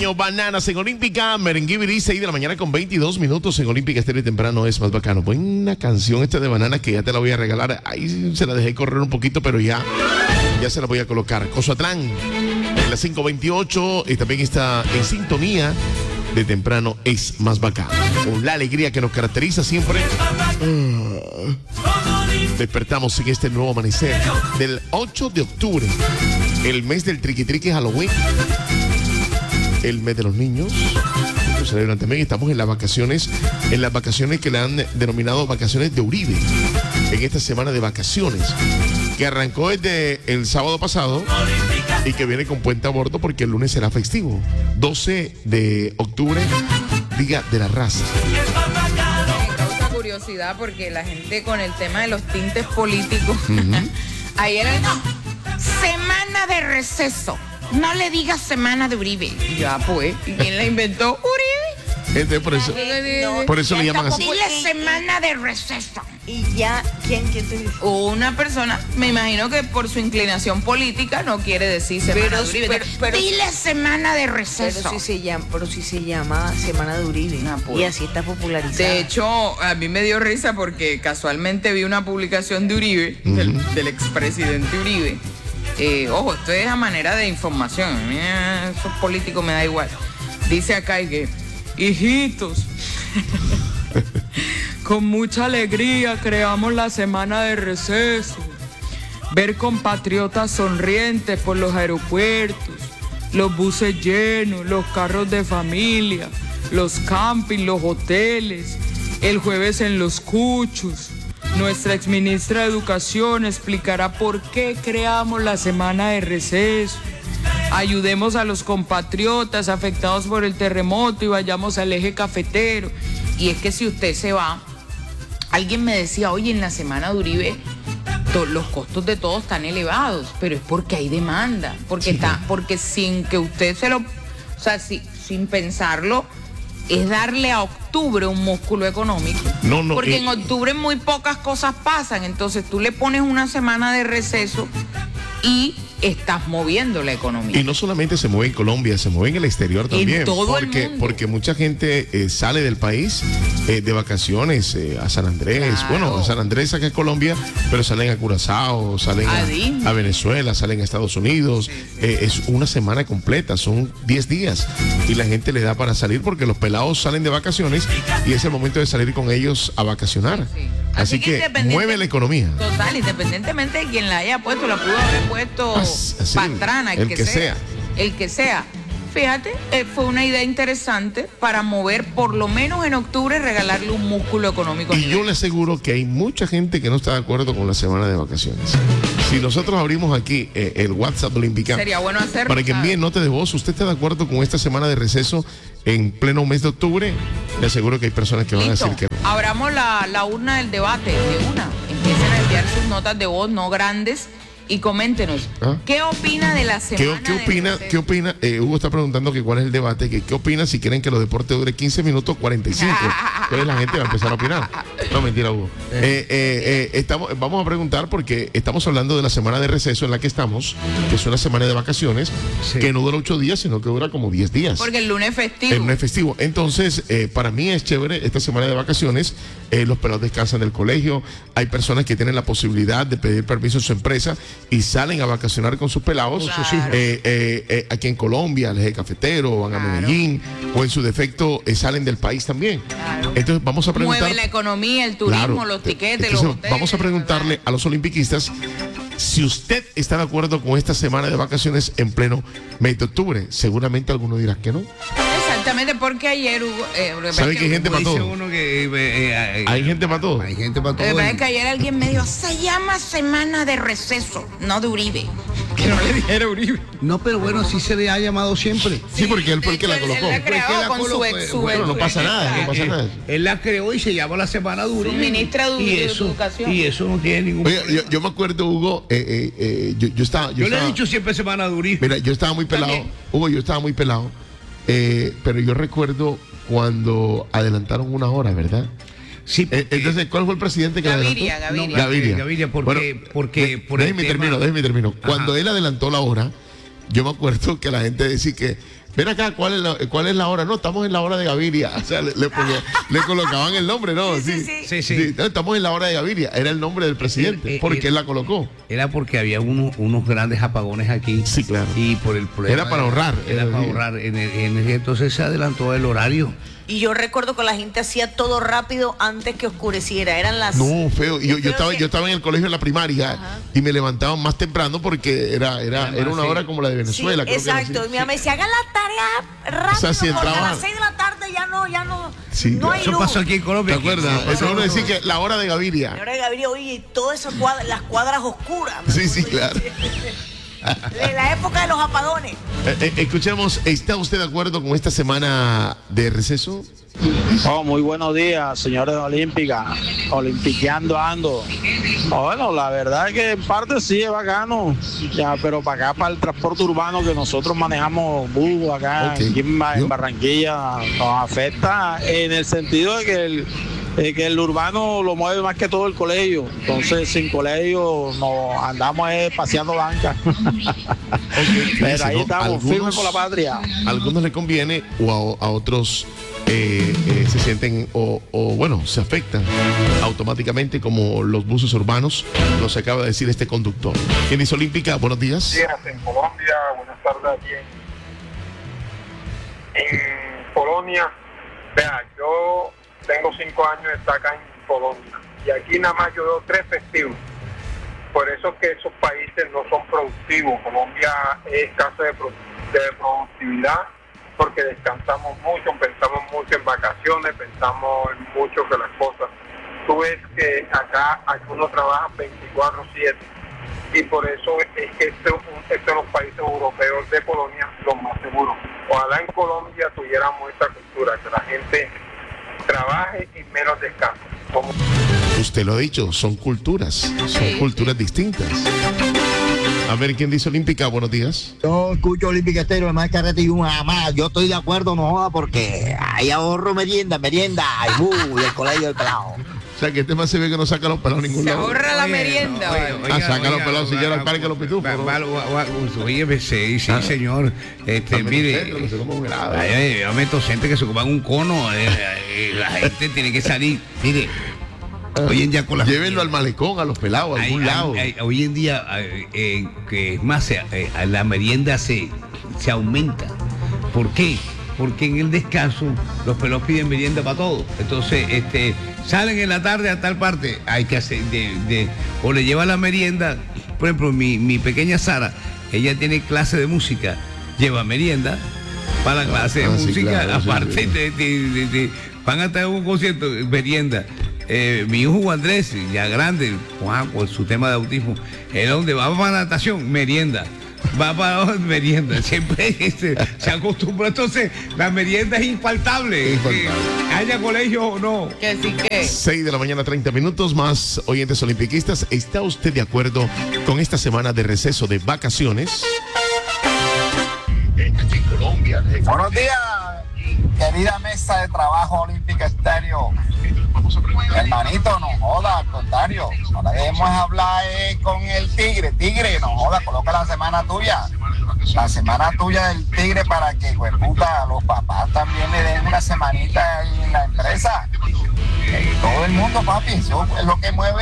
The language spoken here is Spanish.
año, Bananas en Olímpica, Merengue 6 de la mañana con 22 minutos en Olímpica Estéreo Temprano es más bacano. Buena canción esta de Bananas que ya te la voy a regalar. Ahí se la dejé correr un poquito, pero ya se la voy a colocar. Cozatlán, en la 528, y también está en sintonía de Temprano es más bacano. Con la alegría que nos caracteriza siempre. Despertamos en este nuevo amanecer del 8 de octubre, el mes del triqui triqui Halloween, el mes de los niños. Lo celebran también. Estamos en las vacaciones que le han denominado vacaciones de Uribe, en esta semana de vacaciones que arrancó desde el sábado pasado y que viene con puente a bordo porque el lunes será festivo, 12 de octubre, Día de la Raza. Curiosidad porque la gente con el tema de los tintes políticos ayer semana de receso, no le digas semana de Uribe. Ya pues, ¿y quién la inventó? Uribe. Por eso le llaman así. Dile semana de receso. Y ya, ¿quién te dice? Una persona, me imagino que por su inclinación política no quiere decir semana de Uribe. Pero dile semana de receso. Pero si se llama semana de Uribe. Pues. Y así está popularizada. De hecho, a mí me dio risa porque casualmente vi una publicación de Uribe, del expresidente Uribe. Ojo, esto es a manera de información. A mí esos políticos me da igual. Dice acá que, hijitos, con mucha alegría creamos la semana de receso. Ver compatriotas sonrientes por los aeropuertos, los buses llenos, los carros de familia, los campings, los hoteles, el jueves en los cuchos. Nuestra exministra de Educación explicará por qué creamos la semana de receso. Ayudemos a los compatriotas afectados por el terremoto y vayamos al eje cafetero. Y es que si usted se va, alguien me decía, oye, en la semana de Uribe los costos de todo están elevados, pero es porque hay demanda, porque sin que usted sin pensarlo, es darle a octubre un músculo económico. Porque en octubre muy pocas cosas pasan, entonces tú le pones una semana de receso y estás moviendo la economía. Y no solamente se mueve en Colombia, se mueve en el exterior también. En todo el mundo. Porque mucha gente sale del país de vacaciones a San Andrés. Claro. Bueno, a San Andrés acá en Colombia, pero salen a Curazao, salen a Venezuela, salen a Estados Unidos. Es una semana completa, son 10 días. Y la gente le da para salir porque los pelados salen de vacaciones y es el momento de salir con ellos a vacacionar. Sí. Así que mueve la economía. Total, independientemente de quien la haya puesto, la pudo haber puesto Pastrana, el que sea. El que sea. Fíjate, fue una idea interesante para mover, por lo menos en octubre, regalarle un músculo económico. Y yo le aseguro que hay mucha gente que no está de acuerdo con la semana de vacaciones. Si nosotros abrimos aquí el WhatsApp Olímpica, sería bueno hacerlo, para que envíen nota de voz, ¿usted está de acuerdo con esta semana de receso en pleno mes de octubre? Le aseguro que hay personas que van a decir que no. Abramos la urna del debate de una. Empiecen a enviar sus notas de voz no grandes y coméntenos, ¿qué opina de la semana? ¿Qué opina? Hugo está preguntando que cuál es el debate, ¿qué opina si quieren que los deportes dure 15 minutos 45? Entonces la gente va a empezar a opinar. No, mentira, Hugo. Vamos a preguntar porque estamos hablando de la semana de receso en la que estamos, que es una semana de vacaciones, que no dura 8 días, sino que dura como 10 días. Porque el lunes es festivo. El lunes es festivo. Entonces, para mí es chévere esta semana de vacaciones. Los pelados descansan del colegio. Hay personas que tienen la posibilidad de pedir permiso en su empresa y salen a vacacionar con sus pelados. Claro. Aquí en Colombia, al eje cafetero, van a Medellín, o en su defecto salen del país también. Claro. Entonces vamos a preguntar. Mueve la economía, el turismo, los tiquetes, entonces, los hoteles. Vamos a preguntarle a los olimpiquistas si usted está de acuerdo con esta semana de vacaciones en pleno mes de octubre. Seguramente alguno dirá que no. Exactamente, porque ayer hubo... ¿Sabe que hay gente para todo? Hay gente para todo. Hay gente para todo. La verdad es que ayer alguien me dijo, se llama semana de receso, no de Uribe. Que no le dijera Uribe. No, pero bueno, sí se le ha llamado siempre. Sí, porque él fue el que la colocó. Él la creó con su ex. Bueno, no pasa nada, no pasa nada. Él la creó y se llama la semana de Uribe. Ministra de Educación. Y eso no tiene ningún problema. Yo me acuerdo, Hugo, yo le he dicho siempre semana de Uribe. Mira, yo estaba muy pelado. ¿También? Hugo, yo estaba muy pelado. Pero yo recuerdo cuando adelantaron una hora, ¿verdad? Sí. Entonces, ¿cuál fue el presidente que Gaviria, adelantó? Gaviria, porque déjeme termino. Cuando él adelantó la hora, yo me acuerdo que la gente decía que ven acá, ¿cuál es la hora? No, estamos en la hora de Gaviria. O sea, le colocaban el nombre, ¿no? Sí. No, estamos en la hora de Gaviria. Era el nombre del presidente, porque él la colocó. Era porque había unos grandes apagones aquí. Sí, claro. Y por el problema. Era para ahorrar. Era para ahorrar. Entonces se adelantó el horario. Y yo recuerdo que la gente hacía todo rápido antes que oscureciera. Eran las... No, feo. Yo estaba en el colegio en la primaria. Ajá. Y me levantaban más temprano porque era una hora como la de Venezuela. Sí, exacto. Mi mamá me decía, hagan la tarea rápido, o sea, si porque a las 6 de la tarde ya no. Sí, no hay eso luz. Pasó aquí en Colombia. ¿Te acuerdas? Eso uno decía que la hora de Gaviria. La hora de Gaviria, oye, y todas esas las cuadras oscuras. Sí, claro. De la época de los apagones. Escuchemos, ¿está usted de acuerdo con esta semana de receso? Muy buenos días, señores de Olímpica. Olimpiqueando ando. Bueno, la verdad es que en parte sí es bacano, ya, pero para acá, para el transporte urbano que nosotros manejamos bus acá, aquí en Barranquilla, nos afecta en el sentido de que el urbano lo mueve más que todo el colegio. Entonces, sin colegio nos andamos paseando banca. Pero ahí estamos, firmes por la patria. A algunos les conviene o a otros se sienten bueno, se afectan automáticamente, como los buses urbanos, nos acaba de decir este conductor. ¿Quién dice Olímpica? Buenos días. En Colombia, buenas tardes aquí en Polonia. Vea, yo tengo 5 años de estar acá en Polonia y aquí nada más yo veo 3 festivos. Por eso es que esos países no son productivos. Colombia es escasa de productividad porque descansamos mucho, pensamos mucho en vacaciones, pensamos en mucho que las cosas. Tú ves que acá uno trabaja 24/7 y por eso es que estos son los países europeos de Polonia los más seguros. Ojalá en Colombia tuviéramos esta cultura, que la gente trabaje y menos descanse. Usted lo ha dicho, son culturas distintas. A ver, ¿quién dice Olímpica? Buenos días. Yo escucho Olímpica Estéreo, además carrete y una más. Yo estoy de acuerdo, no joda, porque hay ahorro merienda, y del colegio del pelado. O sea, que este más se ve que no saca los pelados a ningún lado. Se ahorra la merienda. Saca los pelados si quiere al parque los pitufos. Oye, sí, señor. Mire, yo meto gente que se coman un cono. La gente tiene que salir. Mire. Hoy en día con llévenlo al malecón, a los pelados, a algún lado. Hoy en día, que es más, la merienda se aumenta. ¿Por qué? Porque en el descanso los pelados piden merienda para todo. Entonces, salen en la tarde a tal parte, hay que hacer o le lleva la merienda. Por ejemplo, mi pequeña Sara, ella tiene clase de música, lleva merienda para la clase de música, claro, aparte van a tener un concierto, merienda. Mi hijo Andrés, ya grande, por su tema de autismo, es donde va para natación, merienda. Va para merienda, siempre se acostumbra. Entonces, la merienda es infaltable. Haya colegio o no. Que sí que. 6 de la mañana, 30 minutos más. Oyentes olimpiquistas, ¿está usted de acuerdo con esta semana de receso de vacaciones? Aquí en Colombia. Buenos días, querida mesa de trabajo Olímpica Estéreo. Hermanito, no joda, al contrario, no le debemos hablar con el tigre, no joda, coloca la semana tuya del tigre para que, pues puta, los papás también le den una semanita ahí en la empresa. Todo el mundo, papi, eso es lo que mueve